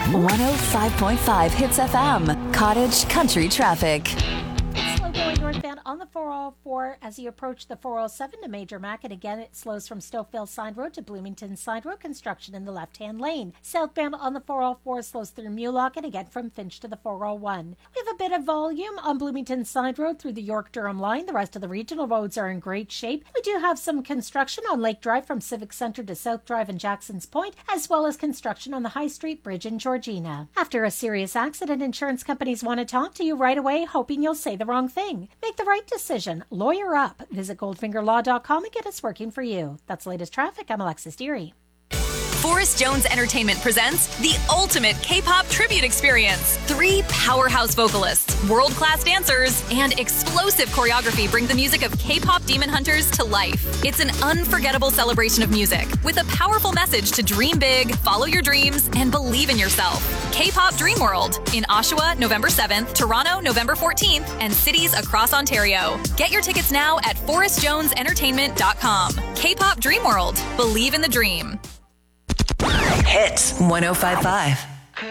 105.5 Hits FM, Cottage Country Traffic. Slow going northbound on the 404 as you approach the 407 to Major Mac, and again it slows from Stokeville Side Road to Bloomington Side Road, construction in the left-hand lane. Southbound on the 404 slows through Mulock and again from Finch to the 401. We have a bit of volume on Bloomington Side Road through the York-Durham line. The rest of the regional roads are in great shape. We do have some construction on Lake Drive from Civic Center to South Drive and Jackson's Point, as well as construction on the High Street Bridge in Georgina. After a serious accident, insurance companies want to talk to you right away, hoping you'll say the wrong thing. Make the right decision. Lawyer up. Visit goldfingerlaw.com and get us working for you. That's latest traffic. I'm Alexis Deary. Forrest Jones Entertainment presents the ultimate K-pop tribute experience. 3 powerhouse vocalists, world-class dancers, and explosive choreography bring the music of K-pop demon hunters to life. It's an unforgettable celebration of music with a powerful message to dream big, follow your dreams, and believe in yourself. K-pop Dream World in Oshawa, November 7th, Toronto, November 14th, and cities across Ontario. Get your tickets now at forrestjonesentertainment.com. K-pop Dream World. Believe in the dream. Hits 105.5.